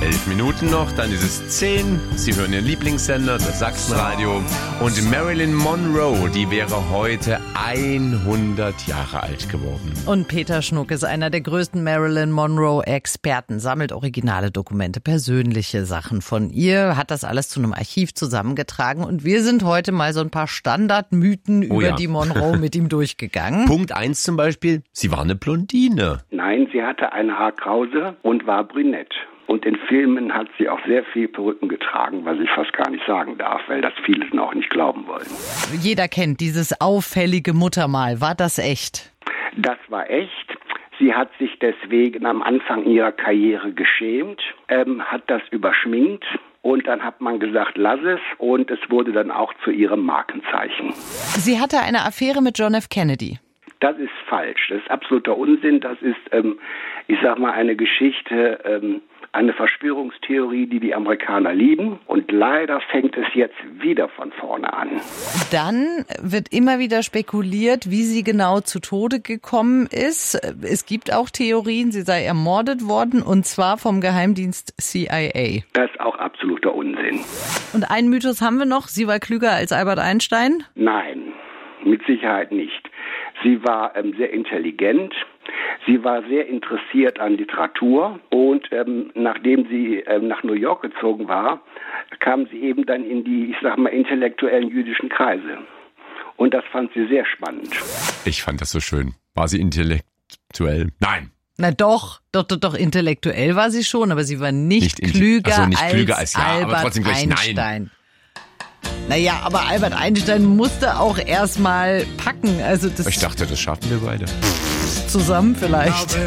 11 Minuten noch, dann ist es 10. Sie hören Ihren Lieblingssender, das Sachsenradio. Und Marilyn Monroe, die wäre heute 100 Jahre alt geworden. Und Peter Schnuck ist einer der größten Marilyn Monroe-Experten, sammelt originale Dokumente, persönliche Sachen von ihr, hat das alles zu einem Archiv zusammengetragen. Und wir sind heute mal so ein paar Standardmythen über die Monroe mit ihm durchgegangen. Punkt 1 zum Beispiel, sie war eine Blondine. Nein, sie hatte eine Haarkrause und war brünett. Und in Filmen hat sie auch sehr viel Perücken getragen, was ich fast gar nicht sagen darf, weil das viele auch nicht glauben wollen. Jeder kennt dieses auffällige Muttermal. War das echt? Das war echt. Sie hat sich deswegen am Anfang ihrer Karriere geschämt, hat das überschminkt. Und dann hat man gesagt, lass es. Und es wurde dann auch zu ihrem Markenzeichen. Sie hatte eine Affäre mit John F. Kennedy. Das ist falsch. Das ist absoluter Unsinn. Das ist, ich sag mal, eine Geschichte, eine Verschwörungstheorie, die die Amerikaner lieben. Und leider fängt es jetzt wieder von vorne an. Dann wird immer wieder spekuliert, wie sie genau zu Tode gekommen ist. Es gibt auch Theorien, sie sei ermordet worden, und zwar vom Geheimdienst CIA. Das ist auch absoluter Unsinn. Und einen Mythos haben wir noch. Sie war klüger als Albert Einstein? Nein, mit Sicherheit nicht. Sie war sehr intelligent. Sie war sehr interessiert an Literatur und nachdem sie nach New York gezogen war, kam sie eben dann in die, ich sag mal, intellektuellen jüdischen Kreise. Und das fand sie sehr spannend. Ich fand das so schön. War sie intellektuell? Nein. Na doch, intellektuell war sie schon, aber sie war nicht klüger als Albert Einstein. Naja, aber Albert Einstein musste auch erstmal packen. Also Ich dachte, das schaffen wir beide. Zusammen vielleicht.